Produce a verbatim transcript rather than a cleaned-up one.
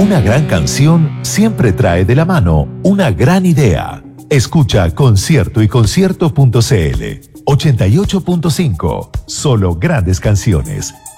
Una gran canción siempre trae de la mano una gran idea. Escucha Concierto y Concierto punto c l. ochenta y ocho punto cinco. Solo grandes canciones.